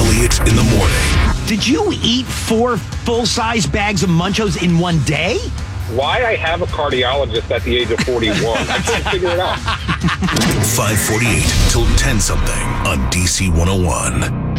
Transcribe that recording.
Elliott in the morning. Did you eat 4 full-size bags of Munchos in one day? Why I have a cardiologist at the age of 41. I can't figure it out. 548 till 10 something on DC 101.